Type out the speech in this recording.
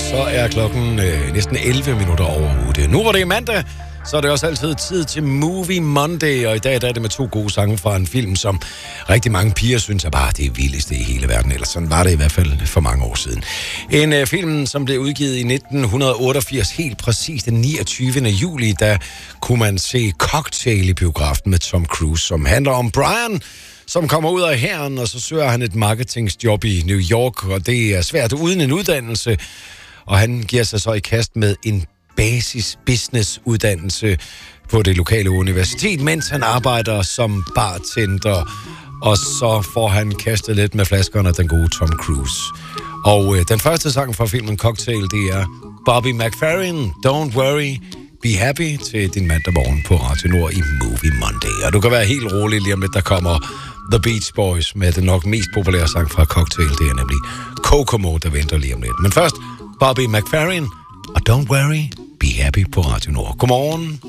Så er klokken næsten 11 minutter over 8. Nu hvor det er mandag, så er det også altid tid til Movie Monday, og i dag der er det med 2 gode sange fra en film, som rigtig mange piger synes er bare det vildeste i hele verden, eller sådan var det i hvert fald for mange år siden. En film, som blev udgivet i 1988, helt præcis den 29. juli, der kunne man se Cocktail i biografen med Tom Cruise, som handler om Brian, som kommer ud af hæren, og så søger han et marketingsjob i New York, og det er svært uden en uddannelse, og han giver sig så i kast med en basis business uddannelse på det lokale universitet, mens han arbejder som bartender, og så får han kastet lidt med flaskerne af den gode Tom Cruise. Og den første sang fra filmen Cocktail, det er Bobby McFerrin, Don't Worry, Be Happy, til din mandag morgen på Radio Nord i Movie Monday. Og du kan være helt rolig lige om lidt, der kommer The Beach Boys med den nok mest populære sang fra Cocktail, det er nemlig Kokomo, der venter lige om lidt. Men først Bobby McFerrin og Don't Worry, Be Happy på Radio Nord. Godmorgen.